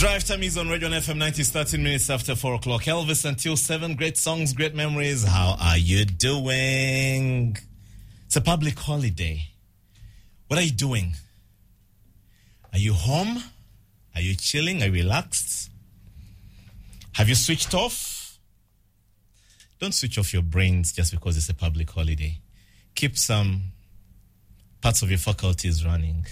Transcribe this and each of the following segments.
Drive time is on Radio FM 90, 13 minutes after 4 o'clock. Elvis until 7. Great songs, great memories. How are you doing? It's a public holiday. What are you doing? Are you home? Are you chilling? Are you relaxed? Have you switched off? Don't switch off your brains just because it's a public holiday. Keep some parts of your faculties running.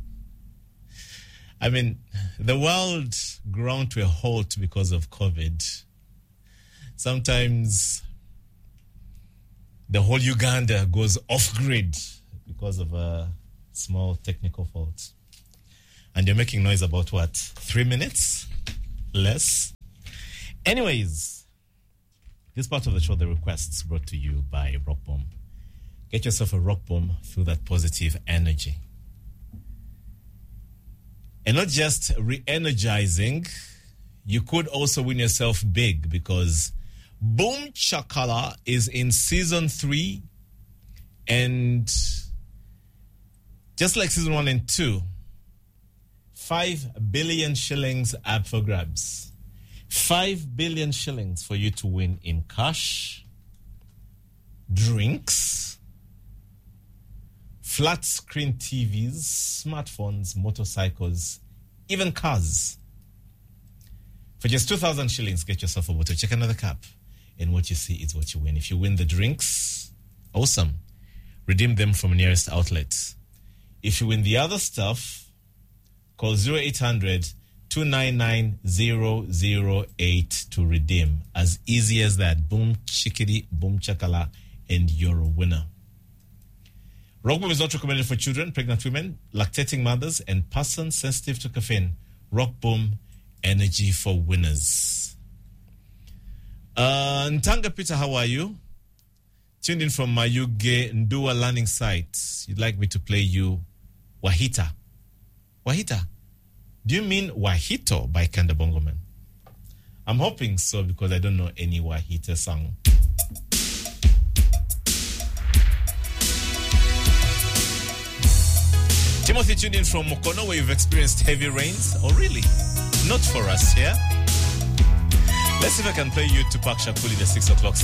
I mean, the world ground to a halt because of COVID. Sometimes the whole Uganda goes off-grid because of a small technical fault. And you're making noise about what? 3 minutes? Less? Anyways, this part of the show, the requests brought to you by Rock Bomb. Get yourself a Rock Bomb, feel that positive energy. And not just re-energizing, you could also win yourself big because Boom Chakala is in season 3, and just like season 1 and 2, 5 billion shillings up for grabs. 5 billion shillings for you to win in cash, drinks, flat screen TVs, smartphones, motorcycles, even cars. For just 2,000 shillings, get yourself a bottle. Check another cap. And what you see is what you win. If you win the drinks, awesome. Redeem them from nearest outlet. If you win the other stuff, call 0800-299-008 to redeem. As easy as that. Boom, chickadee, boom, chakala, and you're a winner. Rock Bomb is not recommended for children, pregnant women, lactating mothers, and persons sensitive to caffeine. Rock Bomb, energy for winners. Ntanga Peter, how are you? Tuned in from Mayuge Ndua Learning Site. You'd like me to play you Wahita. Wahita? Do you mean Wahito by Kanda Bongoman? I'm hoping so because I don't know any Wahita song. Timothy tuned in from Mukono, where you've experienced heavy rains. Oh, really? Not for us here. Let's see if I can play you Tupac Shakur in the 6 o'clock